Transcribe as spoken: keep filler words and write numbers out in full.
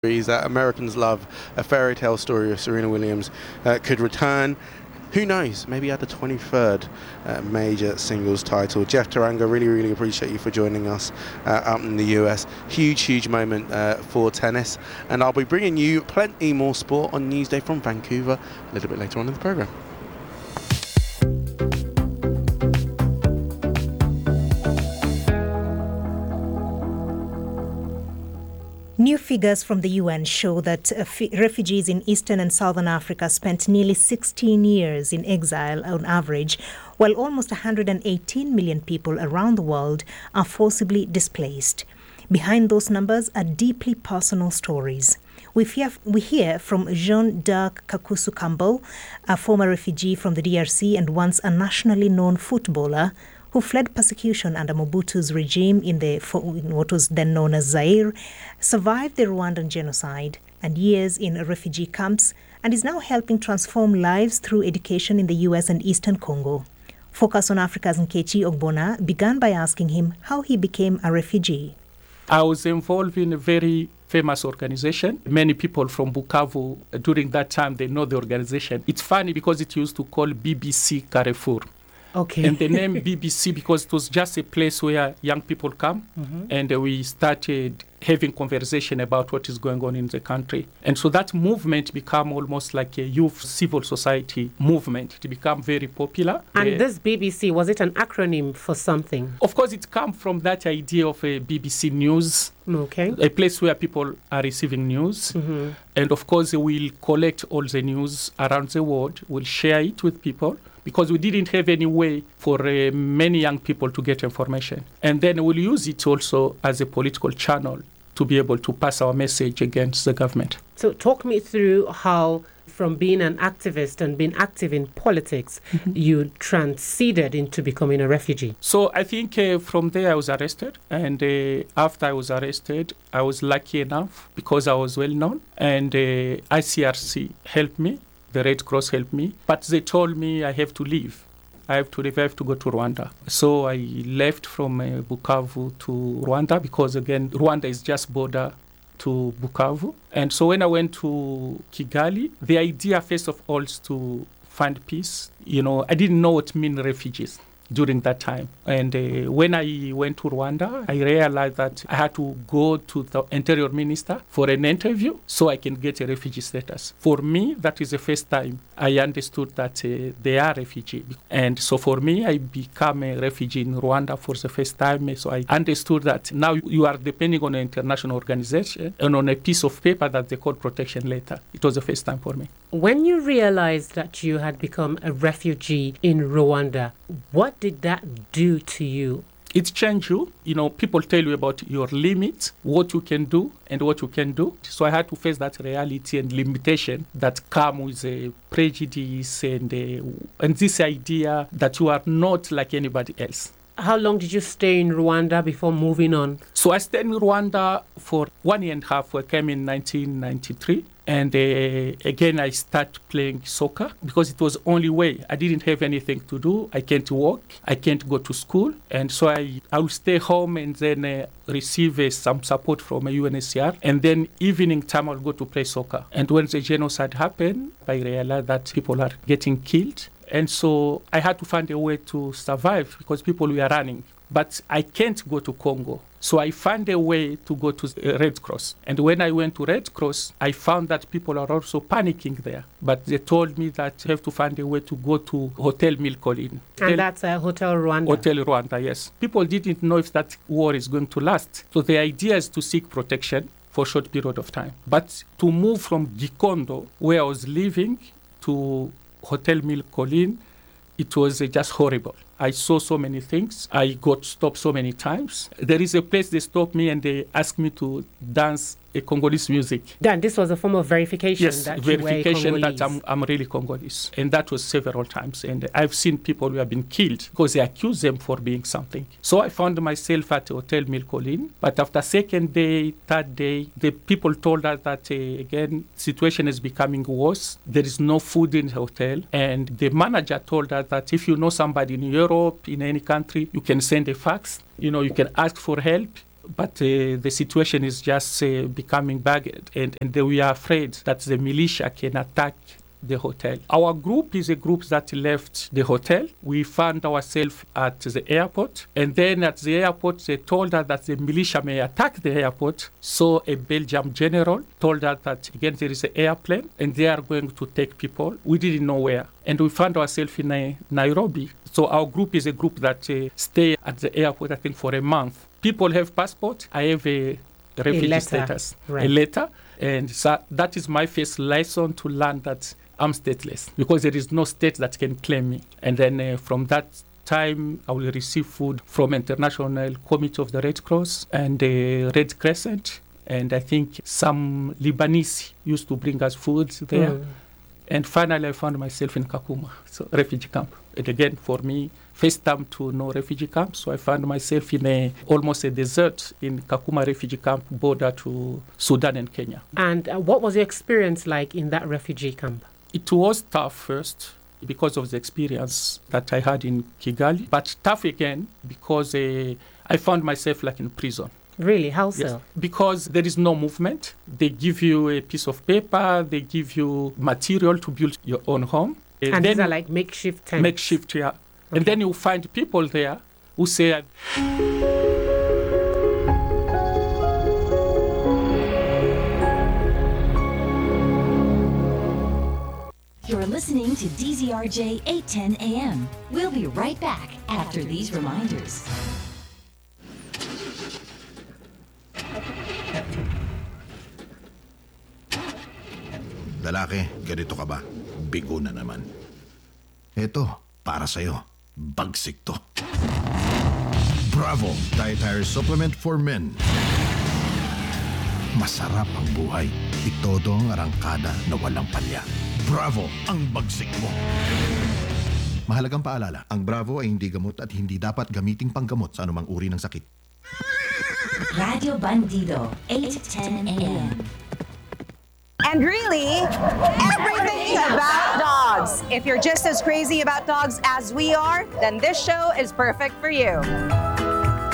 that Americans love, a fairy tale story of Serena Williams, uh, could return. Who knows, maybe at the twenty-third uh, major singles title. Jeff Taranga, really, really appreciate you for joining us uh, out in the U S. Huge, huge moment uh, for tennis. And I'll be bringing you plenty more sport on Newsday from Vancouver a little bit later on in the programme. New figures from the U N show that uh, f- refugees in Eastern and Southern Africa spent nearly sixteen years in exile on average, while almost one hundred eighteen million people around the world are forcibly displaced. Behind those numbers are deeply personal stories. We hear, we hear from Jean-Dirk Kakusu Campbell, a former refugee from the D R C and once a nationally known footballer, who fled persecution under Mobutu's regime in, the, in what was then known as Zaire, survived the Rwandan genocide and years in refugee camps, and is now helping transform lives through education in the U S and Eastern Congo. Focus on Africa's Nkechi Ogbonna began by asking him how he became a refugee. I was involved in a very famous organization. Many people from Bukavu, uh, during that time, they know the organization. It's funny because it used to call B B C Carrefour. Okay. And the name B B C because it was just a place where young people come, mm-hmm. and uh, we started having conversation about what is going on in the country. And so that movement became almost like a youth civil society movement. It became very popular. And uh, this B B C, was it an acronym for something? Of course, it came from that idea of a B B C News, okay. a place where people are receiving news. Mm-hmm. And of course, we'll collect all the news around the world. We'll share it with people, because we didn't have any way for uh, many young people to get information. And then we'll use it also as a political channel to be able to pass our message against the government. So talk me through how, from being an activist and being active in politics, mm-hmm. you transcended into becoming a refugee. So I think uh, from there I was arrested. And uh, after I was arrested, I was lucky enough, because I was well known, and uh, I C R C helped me. The Red Cross helped me, but they told me I have to leave. I have to leave, I have to go to Rwanda. So I left from uh, Bukavu to Rwanda, because again, Rwanda is just border to Bukavu. And so when I went to Kigali, the idea first of all is to find peace. You know, I didn't know what mean refugees during that time. And uh, when I went to Rwanda, I realized that I had to go to the interior minister for an interview so I can get a refugee status. For me, that is the first time I understood that uh, they are refugees. And so for me, I became a refugee in Rwanda for the first time. So I understood that now you are depending on an international organization and on a piece of paper that they call protection letter. It was the first time for me. When you realized that you had become a refugee in Rwanda, what did that do to you? It changed you. You know, people tell you about your limits, what you can do and what you can do. So I had to face that reality and limitation that come with a prejudice and, uh, and this idea that you are not like anybody else. How long did you stay in Rwanda before moving on? So I stayed in Rwanda for one year and a half. I came in nineteen ninety-three. And uh, again, I started playing soccer because it was the only way. I didn't have anything to do. I can't work. I can't go to school. And so I, I will stay home and then uh, receive uh, some support from a U N H C R. And then evening time, I'll go to play soccer. And when the genocide happened, I realized that people are getting killed. And so I had to find a way to survive because people were running. But I can't go to Congo. So I found a way to go to Red Cross. And when I went to Red Cross, I found that people are also panicking there. But they told me that you have to find a way to go to Hotel Milcolin. And that's a Hotel Rwanda. Hotel Rwanda, yes. People didn't know if that war is going to last. So the idea is to seek protection for a short period of time. But to move from Gikondo, where I was living, to Hotel Milcolin, it was uh, just horrible. I saw so many things. I got stopped so many times. There is a place they stopped me and they asked me to dance a Congolese music. Dan, this was a form of verification yes, that verification you were that I'm, I'm really Congolese. And that was several times. And I've seen people who have been killed because they accuse them for being something. So I found myself at Hotel Milcolin. But after second day, third day, the people told us that, uh, again, situation is becoming worse. There is no food in the hotel. And the manager told us that if you know somebody in Europe, in any country, you can send a fax. You know, you can ask for help. but uh, the situation is just uh, becoming bad, and, and they, we are afraid that the militia can attack the hotel. Our group is a group that left the hotel. We found ourselves at the airport, and then at the airport they told us that the militia may attack the airport. So a Belgian general told us that again there is an airplane and they are going to take people. We didn't know where, and we found ourselves in uh, Nairobi. So our group is a group that uh, stay at the airport, I think, for a month. People have passport. I have a refugee A letter. status, Right. a letter, and so that is my first lesson to learn that I'm stateless, because there is no state that can claim me. And then uh, from that time, I will receive food from International Committee of the Red Cross and the Red Crescent. And I think some Lebanese used to bring us food there. Mm. And finally, I found myself in Kakuma, so refugee camp. And again, for me, first time to know refugee camp. So I found myself in a almost a desert in Kakuma refugee camp, border to Sudan and Kenya. And uh, what was your experience like in that refugee camp? It was tough first because of the experience that I had in Kigali, but tough again because uh, I found myself like in prison. Really? How so? Yes, because there is no movement. They give you a piece of paper, they give you material to build your own home. And then these are like makeshift tents? makeshift, yeah. Okay. And then you find people there who say, You're listening to D Z R J eight ten A M. We'll be right back after these reminders. Lalaki, ganito ka ba? Bigo na naman. Eto, para sa'yo. Bagsik to. Bravo! Dietary Supplement for Men. Masarap ang buhay. Itodo ang arangkada na walang palya. Bravo! Ang bagsik mo. Mahalagang paalala, ang Bravo ay hindi gamot at hindi dapat gamiting panggamot sa anumang uri ng sakit. Radio Bandido, eight ten A M. And really, everything about dogs. If you're just as crazy about dogs as we are, then this show is perfect for you.